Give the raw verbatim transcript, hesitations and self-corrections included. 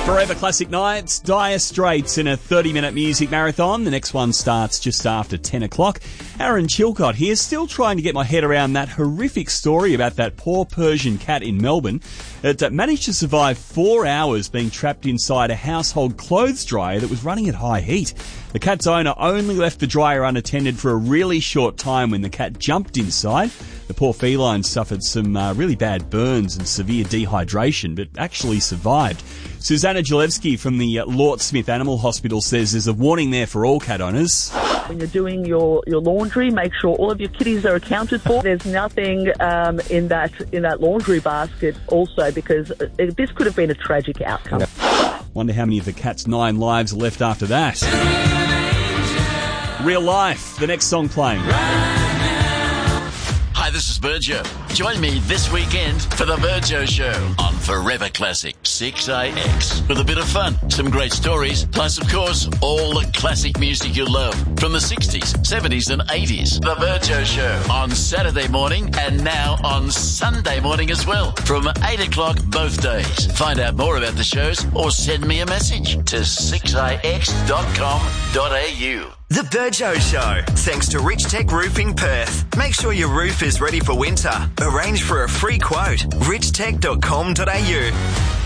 Forever Classic Nights, Dire Straits in a thirty-minute music marathon. The next one starts just after ten o'clock. Aaron Chilcott here, still trying to get my head around that horrific story about that poor Persian cat in Melbourne that managed to survive four hours being trapped inside a household clothes dryer that was running at high heat. The cat's owner only left the dryer unattended for a really short time when the cat jumped inside. The poor feline suffered some uh, really bad burns and severe dehydration, but actually survived. Susanna Jalewski from the uh, Lort Smith Animal Hospital says there's a warning there for all cat owners. When you're doing your, your laundry, make sure all of your kitties are accounted for. There's nothing um, in that in that laundry basket also, because it, this could have been a tragic outcome. Wonder how many of the cat's nine lives are left after that. Real Life, the next song playing. Hi, this is Virgio. Join me this weekend for the Virgio Show on Forever Classic six A X. With a bit of fun, some great stories, plus, of course, all the classic music you love from the sixties, seventies and eighties. The Virgio Show on Saturday morning and now on Sunday morning as well from eight o'clock both days. Find out more about the shows or send me a message to six a x dot com dot a u. The Virgio Show, thanks to Rich Tech Roofing Perth. Make sure your roof is ready for winter. Arrange for a free quote. rich tech dot com dot a u.